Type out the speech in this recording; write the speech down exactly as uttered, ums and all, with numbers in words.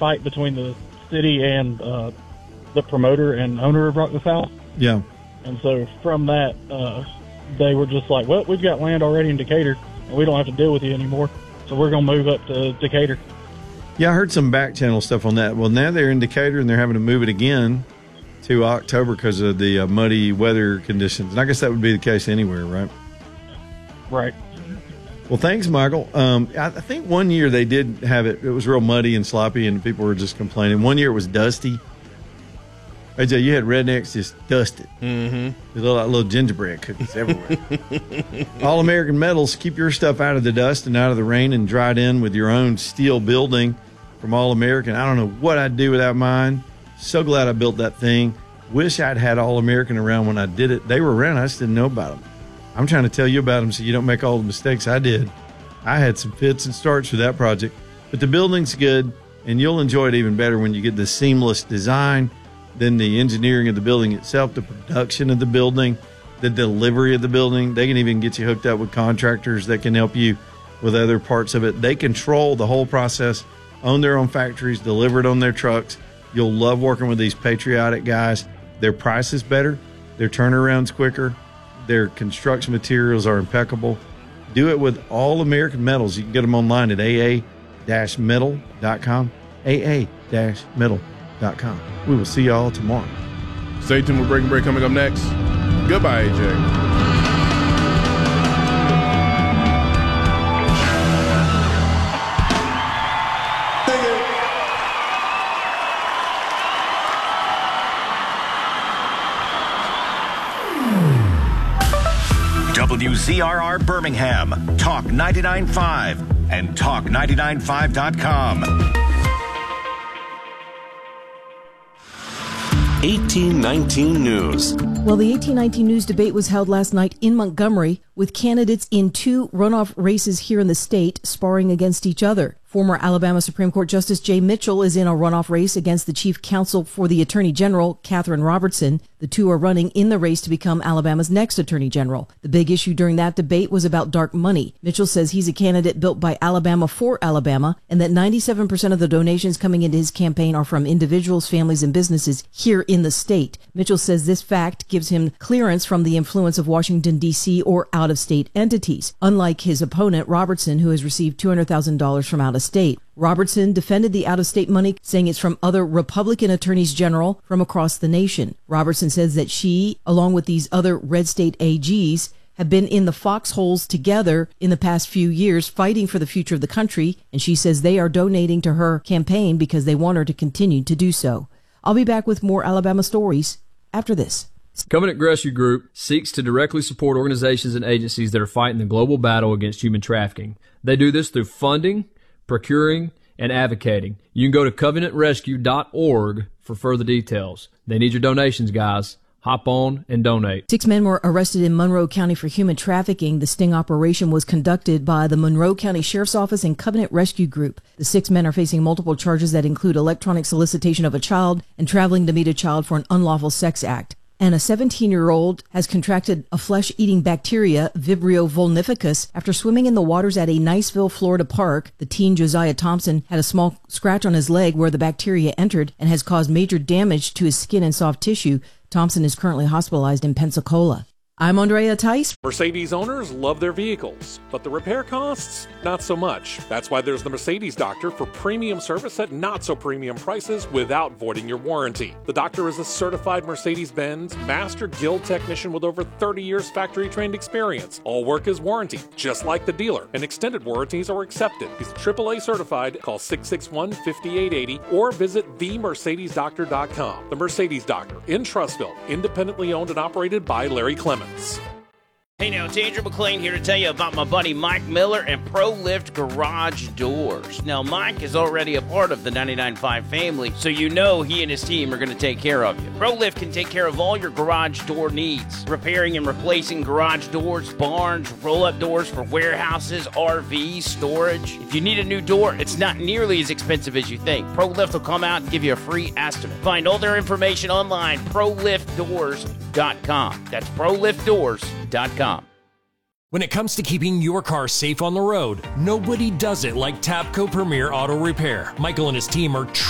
fight between the city and uh, the promoter and owner of Rock the South. Yeah. And so from that, uh, they were just like, well, we've got land already in Decatur, and we don't have to deal with you anymore. So we're going to move up to Decatur. Yeah, I heard some back channel stuff on that. Well, now they're in Decatur, and they're having to move it again to October because of the uh, muddy weather conditions. And I guess that would be the case anywhere, right? Right. Well, thanks, Michael. Um, I, I think one year they did have it. It was real muddy and sloppy, and people were just complaining. One year it was dusty. A J, you had rednecks just dusted. Mm-hmm. They look like little gingerbread cookies everywhere. All-American Metals, keep your stuff out of the dust and out of the rain and dried in with your own steel building from All-American. I don't know what I'd do without mine. So glad I built that thing. Wish I'd had All-American around when I did it. They were around. I just didn't know about them. I'm trying to tell you about them so you don't make all the mistakes I did. I had some fits and starts for that project. But the building's good, and you'll enjoy it even better when you get the seamless design, then the engineering of the building itself, the production of the building, the delivery of the building. They can even get you hooked up with contractors that can help you with other parts of it. They control the whole process, own their own factories, deliver it on their trucks. You'll love working with these patriotic guys. Their price is better. Their turnaround's quicker. Their construction materials are impeccable. Do it with All-American Metals. You can get them online at a a dash metal dot com, a a dash metal dot com. We will see y'all tomorrow. Stay tuned with Breaking Break coming up next. Goodbye, A J. W Z R R Birmingham, Talk ninety-nine point five, and talk ninety-nine point five dot com. eighteen nineteen News. Well, the eighteen nineteen News debate was held last night in Montgomery with candidates in two runoff races here in the state sparring against each other. Former Alabama Supreme Court Justice Jay Mitchell is in a runoff race against the chief counsel for the Attorney General, Katherine Robertson. The two are running in the race to become Alabama's next Attorney General. The big issue during that debate was about dark money. Mitchell says he's a candidate built by Alabama for Alabama, and that ninety-seven percent of the donations coming into his campaign are from individuals, families, and businesses here in the state. Mitchell says this fact gives him clearance from the influence of Washington, D C or out-of-state entities, unlike his opponent, Robertson, who has received two hundred thousand dollars from out of state. Robertson defended the out-of-state money, saying it's from other Republican attorneys general from across the nation. Robertson says that she, along with these other red state A Gs, have been in the foxholes together in the past few years fighting for the future of the country, and she says they are donating to her campaign because they want her to continue to do so. I'll be back with more Alabama stories after this. Covenant Rescue Group seeks to directly support organizations and agencies that are fighting the global battle against human trafficking. They do this through funding, procuring, and advocating. You can go to covenant rescue dot org for further details. They need your donations, guys. Hop on and donate. Six men were arrested in Monroe County for human trafficking. The sting operation was conducted by the Monroe County Sheriff's Office and Covenant Rescue Group. The six men are facing multiple charges that include electronic solicitation of a child and traveling to meet a child for an unlawful sex act. And a seventeen-year-old has contracted a flesh-eating bacteria, Vibrio vulnificus, after swimming in the waters at a Niceville, Florida park. The teen, Josiah Thompson, had a small scratch on his leg where the bacteria entered and has caused major damage to his skin and soft tissue. Thompson is currently hospitalized in Pensacola. I'm Andrea Tice. Mercedes owners love their vehicles, but the repair costs, not so much. That's why there's the Mercedes Doctor for premium service at not so premium prices without voiding your warranty. The Doctor is a certified Mercedes-Benz Master Guild technician with over thirty years factory-trained experience. All work is warranted, just like the dealer, and extended warranties are accepted. He's triple A certified. Call six six one, five eight eight zero or visit the mercedes doctor dot com. The Mercedes Doctor in Trussville, independently owned and operated by Larry Clemens. Hey now, it's Andrew McLean here to tell you about my buddy Mike Miller and ProLift Garage Doors. Now, Mike is already a part of the ninety-nine point five family, so you know he and his team are going to take care of you. ProLift can take care of all your garage door needs, repairing and replacing garage doors, barns, roll-up doors for warehouses, R Vs, storage. If you need a new door, it's not nearly as expensive as you think. ProLift will come out and give you a free estimate. Find all their information online, pro lift doors dot com. That's pro lift doors dot com. When it comes to keeping your car safe on the road, nobody does it like Tapco Premier Auto Repair. Michael and his team are